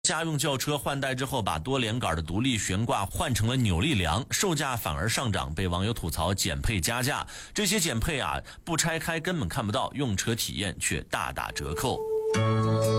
家用轿车换代之后，把多连杆的独立悬挂换成了扭力梁，售价反而上涨，被网友吐槽减配加价。这些减配不拆开根本看不到，用车体验却大打折扣。